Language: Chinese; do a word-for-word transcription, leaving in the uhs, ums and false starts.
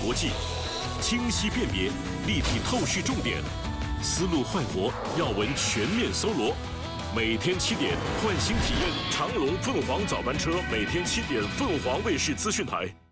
国际，清晰辨别，立体透视重点，思路快活，要闻全面搜罗。每天七点，换新体验长龙凤凰早班车，每天七点，凤凰卫视资讯台。